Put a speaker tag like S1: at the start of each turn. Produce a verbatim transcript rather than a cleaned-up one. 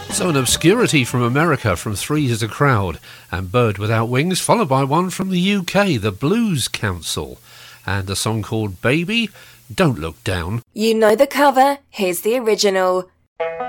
S1: So an obscurity from America from Three's a Crowd and Bird Without Wings, followed by one from the U K, the Blues Council, and a song called Baby, Don't Look Down.
S2: You know the cover, here's the original.